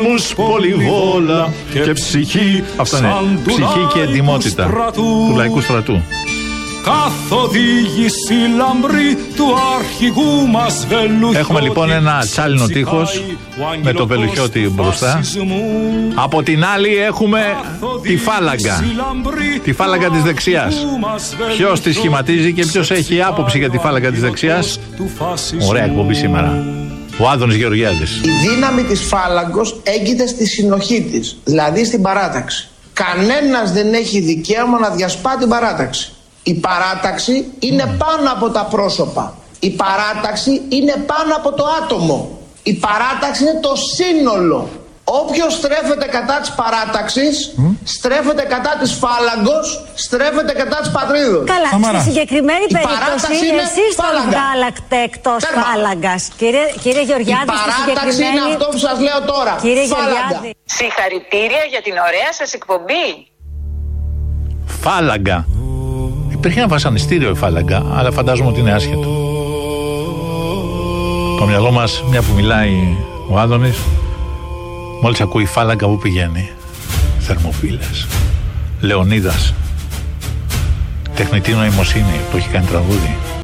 πολυβόλα και ψυχή. Αυτό είναι. Ψυχή και εντιμότητα του λαϊκού στρατού. Καθοδήγηση λαμπρή του αρχηγού μας Βελουχιώτη. Έχουμε λοιπόν ένα τσάλινο τείχος με το Βελουχιώτη μπροστά. Από την άλλη έχουμε τη φάλαγγα. Τη φάλαγγα της δεξιάς. Ποιος τη σχηματίζει και ποιος έχει άποψη για τη φάλαγγα της δεξιάς? Ωραία εκπομπή σήμερα. Ο Άδωνης Γεωργιάδης. Η δύναμη της φάλαγγος έγκυται στη συνοχή της, δηλαδή στην παράταξη. Κανένας δεν έχει δικαίωμα να διασπά την παράταξη. Η παράταξη είναι πάνω από τα πρόσωπα. Η παράταξη είναι πάνω από το άτομο. Η παράταξη είναι το σύνολο. Όποιος στρέφεται κατά της παράταξης, στρέφεται κατά της φάλαγγος, στρέφεται κατά της πατρίδος. Καλά, στη συγκεκριμένη περίπτωση εσείς τον βγάλατε εκτός φάλαγγας. Κύριε Γεωργιάδη, η παράταξη είναι αυτό που σας λέω τώρα. Κύριε Γεωργιάδη. Συγχαρητήρια για την ωραία σας εκπομπή. Φάλαγγα. Υπήρχε ένα βασανιστήριο η φάλαγγα, αλλά φαντάζομαι ότι είναι άσχετο. Το μυαλό μας, μια που μιλάει ο Άδωνης, μόλις ακούει φάλαγγα, που πηγαίνει? Θερμοφύλες, Λεωνίδας, τεχνητή νοημοσύνη που έχει κάνει τραγούδι.